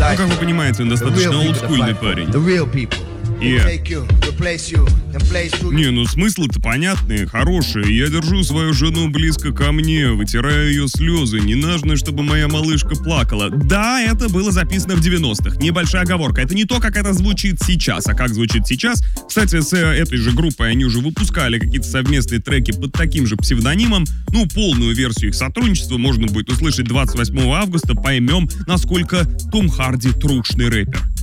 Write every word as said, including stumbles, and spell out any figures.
Ну, как вы понимаете, он достаточно олдскульный парень. И... Не, ну смысл-то понятный, хороший. Я держу свою жену близко ко мне, вытираю ее слезы. Не нужно, чтобы моя малышка плакала. Да, это было записано в девяностых. Небольшая оговорка. Это не то, как это звучит сейчас, а как звучит сейчас. Кстати, с этой же группой они уже выпускали какие-то совместные треки под таким же псевдонимом. Ну, полную версию их сотрудничества можно будет услышать двадцать восьмого августа. Поймем, насколько Том Харди трушный рэпер.